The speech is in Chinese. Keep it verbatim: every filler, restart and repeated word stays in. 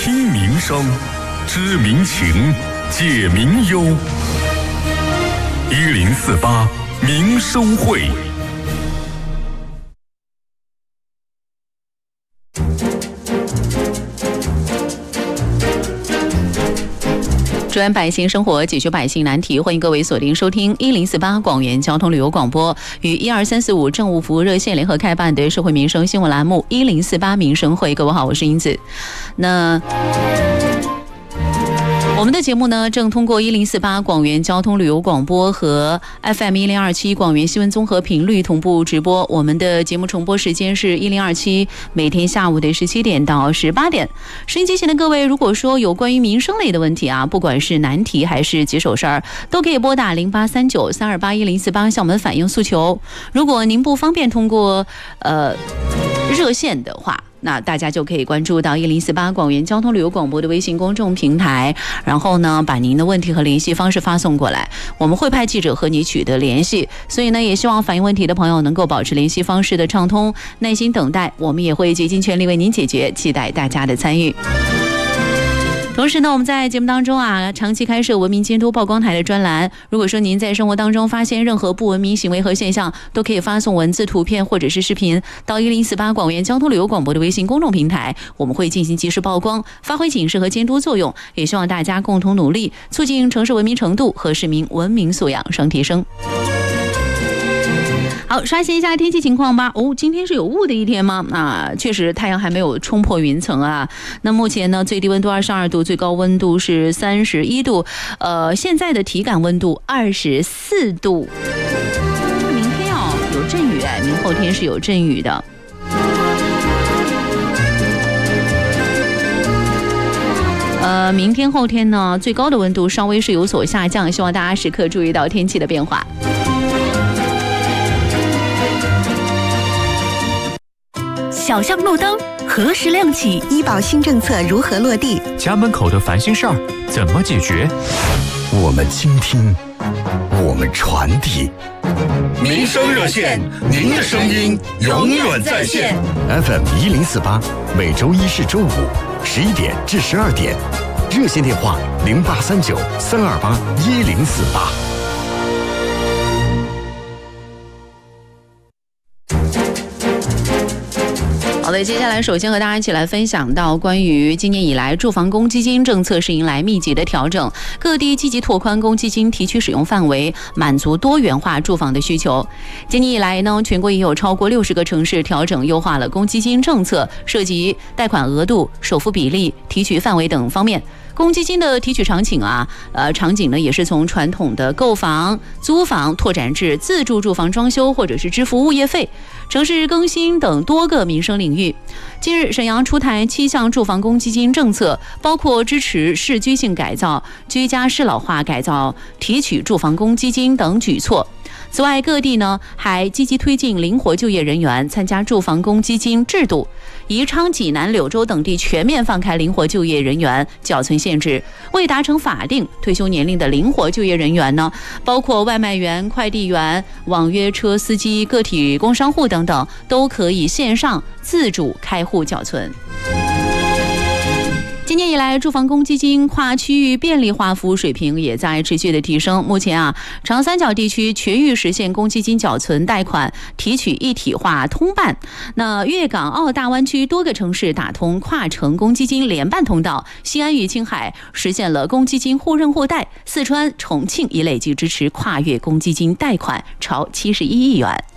听民生，知民情，解民忧。一零四八民生会。 专案百姓生活，解决百姓难题。欢迎各位锁定收听一零四八广元交通旅游广播与一二三四五政务服务热线联合开办的社会民生新闻栏目一零四八民生会。各位好，我是英子。那我们的节目呢，正通过一零四八广元交通旅游广播和 F M 一零二七广元新闻综合频率同步直播。我们的节目重播时间是一零二七，每天下午的十七点到十八点。收音机前的各位，如果说有关于民生类的问题啊，不管是难题还是棘手事儿，都可以拨打零八三九三二八一零四八向我们反映诉求。如果您不方便通过呃热线的话，那大家就可以关注到一零四八广元交通旅游广播的微信公众平台，然后呢，把您的问题和联系方式发送过来，我们会派记者和你取得联系。所以呢，也希望反映问题的朋友能够保持联系方式的畅通，耐心等待，我们也会竭尽全力为您解决，期待大家的参与。同时呢，我们在节目当中啊，长期开设文明监督曝光台的专栏。如果说您在生活当中发现任何不文明行为和现象，都可以发送文字、图片或者是视频到一零四八广元交通旅游广播的微信公众平台，我们会进行及时曝光，发挥警示和监督作用。也希望大家共同努力，促进城市文明程度和市民文明素养双提升。好，刷新一下天气情况吧。哦，今天是有雾的一天吗？啊，确实太阳还没有冲破云层啊。那目前呢，最低温度二十二度，最高温度是三十一度。呃，现在的体感温度二十四度。明天哦有阵雨哎，明后天是有阵雨的。呃，明天后天呢，最高的温度稍微是有所下降，希望大家时刻注意到天气的变化。 小巷路灯何时亮起？ 医保新政策如何落地？ 家门口的烦心事儿怎么解决？ 我们倾听，我们传递。 民生热线，您的声音永远在线。 F M 一零四八，每周一至周五十一点至十二点，热线电话零八三九三二八一零四八。 好的，接下来首先和大家一起来分享到关于今年以来住房公积金政策是迎来密集的调整，各地积极拓宽公积金提取使用范围，满足多元化住房的需求。今年以来呢，全国已有超过六十个城市调整优化了公积金政策，涉及贷款额度、首付比例、提取范围等方面。公积金的提取场景啊，呃，场景呢也是从传统的购房、租房拓展至自住住房装修或者是支付物业费、城市更新等多个民生领域。近日，沈阳出台七项住房公积金政策，包括支持市居性改造、居家适老化改造、提取住房公积金等举措。此外，各地呢还积极推进灵活就业人员参加住房公积金制度。宜昌、济南、柳州等地全面放开灵活就业人员缴存限制。未达成法定退休年龄的灵活就业人员呢，包括外卖员、快递员、网约车司机、个体工商户等等，都可以线上自主开户缴存。今年以来，住房公积金跨区域便利化服务水平也在持续的提升。目前啊，长三角地区全域实现公积金缴存、贷款、提取一体化通办。那粤港澳大湾区多个城市打通跨城公积金联办通道，西安与青海实现了公积金互认互贷，四川、重庆已累计支持跨越公积金贷款超七十一亿元。